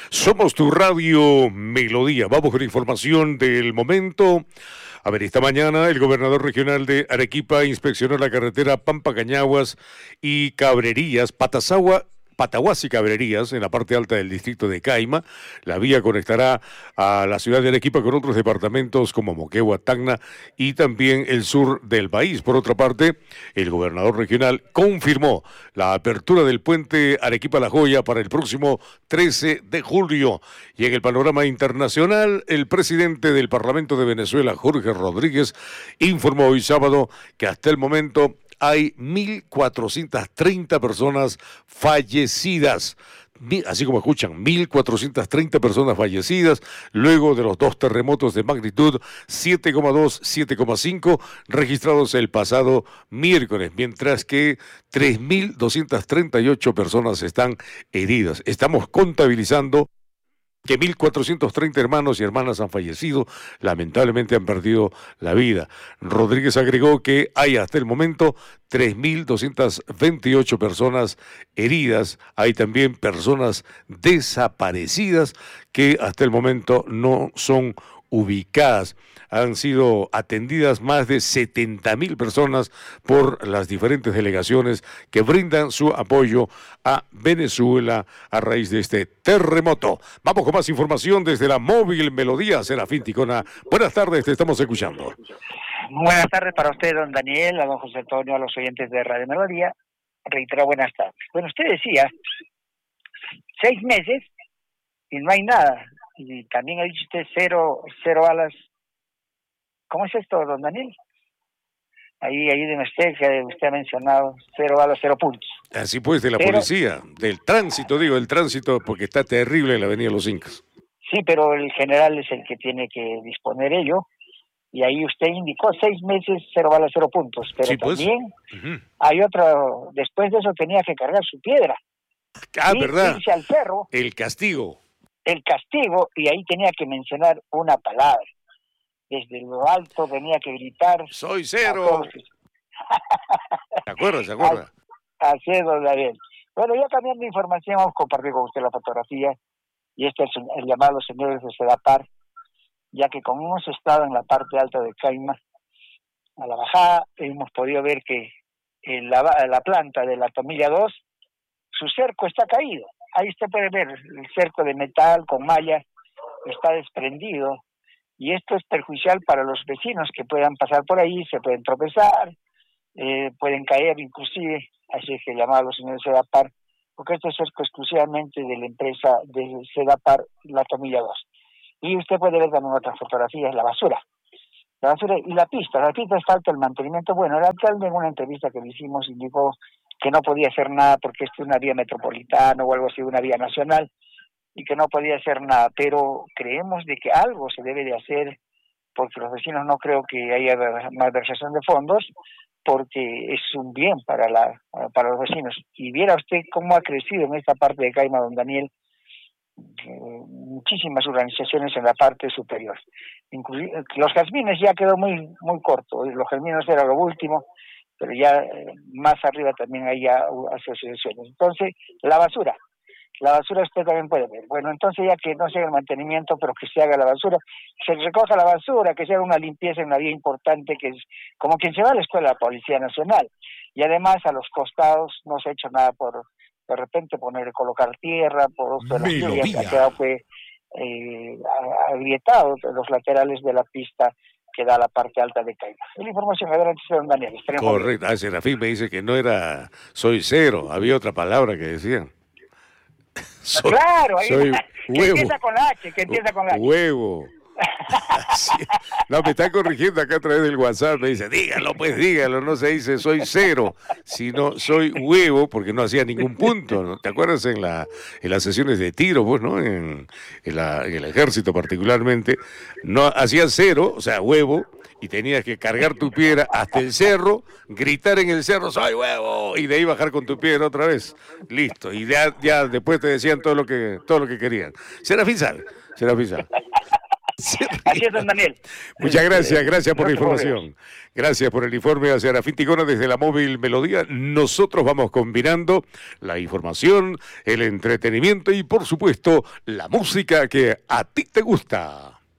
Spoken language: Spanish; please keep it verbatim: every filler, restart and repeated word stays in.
Somos tu radio Melodía. Vamos con información del momento. A ver, esta mañana el gobernador regional de Arequipa inspeccionó la carretera Pampa-Cañahuas y Cabrerías, Patasagua, Pataguas y Cabrerías, en la parte alta del distrito de Caima. La vía conectará a la ciudad de Arequipa con otros departamentos como Moquegua, Tacna y también el sur del país. Por otra parte, el gobernador regional confirmó la apertura del puente Arequipa-La Joya para el próximo trece de julio. Y en el panorama internacional, el presidente del Parlamento de Venezuela, Jorge Rodríguez, informó hoy sábado que hasta el momento hay mil cuatrocientas treinta personas fallecidas, así como escuchan, mil cuatrocientas treinta personas fallecidas luego de los dos terremotos de magnitud siete coma dos, siete coma cinco registrados el pasado miércoles, mientras que tres mil doscientas treinta y ocho personas están heridas. Estamos contabilizando que mil cuatrocientos treinta hermanos y hermanas han fallecido, lamentablemente han perdido la vida. Rodríguez agregó que hay hasta el momento tres mil doscientas veintiocho personas heridas. Hay también personas desaparecidas que hasta el momento no son ubicadas. Han sido atendidas más de setenta mil personas por las diferentes delegaciones que brindan su apoyo a Venezuela a raíz de este terremoto. Vamos con más información desde la móvil Melodía. Serafín Ticona, buenas tardes, te estamos escuchando. Buenas tardes para usted, don Daniel, a don José Antonio, a los oyentes de Radio Melodía. Reitero, buenas tardes. Bueno, usted decía, seis meses y no hay nada. Y también ha dicho usted cero, cero balas. ¿Cómo es esto, don Daniel? Ahí, ahí de usted, que usted ha mencionado, cero balas, cero puntos. Así pues, de la pero, policía, del tránsito, digo, del tránsito, porque está terrible en la avenida Los Incas. Sí, pero el general es el que tiene que disponer ello, y ahí usted indicó seis meses, cero balas, cero puntos, pero sí, pues, también uh-huh. hay otro, después de eso tenía que cargar su piedra. Ah, y ¿verdad? Irse al cerro. El castigo. El castigo, y ahí tenía que mencionar una palabra. Desde lo alto tenía que gritar. ¡Soy cero! ¿Se acuerda? ¿Se acuerda? Así es, don Daniel. Bueno, ya cambiando de información, vamos a compartir con usted la fotografía. Y este es el llamado a los señores de Sedapar, ya que como hemos estado en la parte alta de Caima, a la bajada, hemos podido ver que en la, la planta de la Tomilla dos, su cerco está caído. Ahí usted puede ver el cerco de metal con malla, está desprendido. Y esto es perjudicial para los vecinos que puedan pasar por ahí, se pueden tropezar, eh, pueden caer inclusive, así que llamar a los señores de Sedapar, porque esto es cerco exclusivamente de la empresa de Sedapar, la Tomilla dos. Y usted puede ver también otras fotografías, la basura. La basura y la pista, la pista es falta el mantenimiento. Bueno, el alcalde en una entrevista que le hicimos indicó que no podía hacer nada porque esto es una vía metropolitana o algo así, una vía nacional, y que no podía hacer nada, pero creemos de que algo se debe de hacer, porque los vecinos no creo que haya malversación de fondos, porque es un bien para la para los vecinos. Y viera usted cómo ha crecido en esta parte de Caima, don Daniel, eh, muchísimas organizaciones en la parte superior. Inclusive, los jazmines ya quedó muy muy corto, los jazmines era lo último, pero ya eh, más arriba también hay ya asociaciones. Entonces, la basura. La basura usted también puede ver. Bueno, entonces ya que no se haga el mantenimiento, pero que se haga la basura, se recoja la basura, que se haga una limpieza en una vía importante, que es como quien se va a la escuela de la Policía Nacional. Y además a los costados no se ha hecho nada por, de repente, poner, colocar tierra, por las vías, que ha quedado pues, eh, agrietado los laterales de la pista que da a la parte alta de Caima. Es la información, adelante, don Daniel. Correcto, ah, Serafín me dice que no era soy cero, había otra palabra que decían. Soy, claro, ahí soy que huevo. empieza con la H, que empieza con la H. Huevo. Así, no, me está corrigiendo acá a través del WhatsApp, me dice, dígalo pues, dígalo, no se dice soy cero, sino soy huevo, porque no hacía ningún punto, ¿no? ¿Te acuerdas en la en las sesiones de tiro, pues, ¿no? En, en, la, en el ejército particularmente, no hacías cero, o sea, huevo, y tenías que cargar tu piedra hasta el cerro, gritar en el cerro, soy huevo, y de ahí bajar con tu piedra otra vez, listo, y ya, ya después te decían todo lo que todo lo que querían. Serafín sabe, Serafín sabe. Así es, don Daniel. Muchas gracias, gracias por No la te preocupes. información. Gracias por el informe a Serafín Ticona desde la móvil Melodía. Nosotros vamos combinando la información, el entretenimiento y, por supuesto, la música que a ti te gusta.